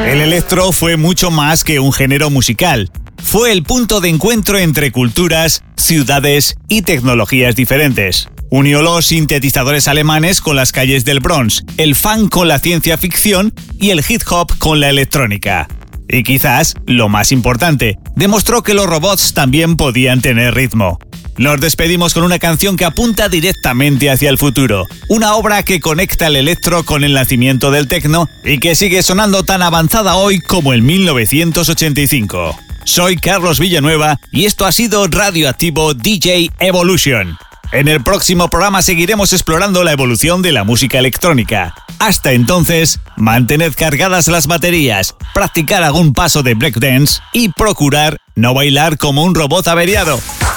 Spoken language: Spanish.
El electro fue mucho más que un género musical. Fue el punto de encuentro entre culturas, ciudades y tecnologías diferentes. Unió los sintetizadores alemanes con las calles del Bronx, el funk con la ciencia ficción y el hip hop con la electrónica. Y quizás, lo más importante, demostró que los robots también podían tener ritmo. Nos despedimos con una canción que apunta directamente hacia el futuro, una obra que conecta el electro con el nacimiento del techno y que sigue sonando tan avanzada hoy como en 1985. Soy Carlos Villanueva y esto ha sido Radioactivo DJ Evolution. En el próximo programa seguiremos explorando la evolución de la música electrónica. Hasta entonces, mantened cargadas las baterías, practicar algún paso de breakdance y procurar no bailar como un robot averiado.